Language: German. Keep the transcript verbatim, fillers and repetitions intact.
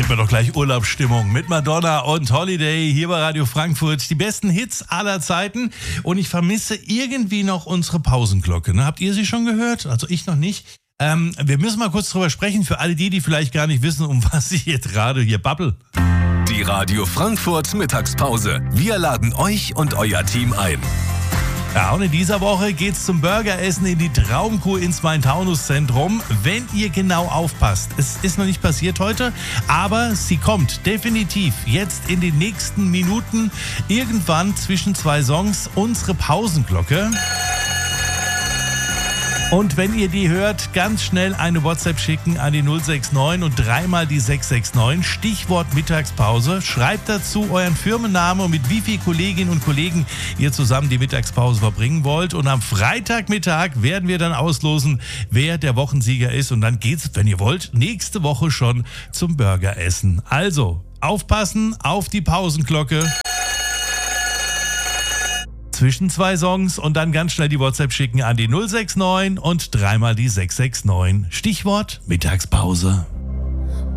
kriegt man doch gleich Urlaubsstimmung mit Madonna und Holiday hier bei Radio Frankfurt. Die besten Hits aller Zeiten. Und ich vermisse irgendwie noch unsere Pausenglocke. Ne? Habt ihr sie schon gehört? Also ich noch nicht. Ähm, wir müssen mal kurz drüber sprechen, für alle die, die vielleicht gar nicht wissen, um was ich jetzt gerade hier babbel. Die Radio Frankfurt Mittagspause. Wir laden euch und euer Team ein. Ja, und in dieser Woche geht's zum Burgeressen in die Traumkuh ins Main-Taunus-Zentrum. Wenn ihr genau aufpasst, es ist noch nicht passiert heute, aber sie kommt definitiv jetzt in den nächsten Minuten irgendwann zwischen zwei Songs unsere Pausenglocke. Und wenn ihr die hört, ganz schnell eine WhatsApp schicken an die null sechs neun und dreimal die sechs sechs neun, Stichwort Mittagspause. Schreibt dazu euren Firmennamen und mit wie vielen Kolleginnen und Kollegen ihr zusammen die Mittagspause verbringen wollt. Und am Freitagmittag werden wir dann auslosen, wer der Wochensieger ist. Und dann geht's, wenn ihr wollt, nächste Woche schon zum Burgeressen. Also, aufpassen auf die Pausenglocke. Zwischen zwei Songs und dann ganz schnell die WhatsApp schicken an die null sechs neun und dreimal die sechs sechs neun. Stichwort Mittagspause.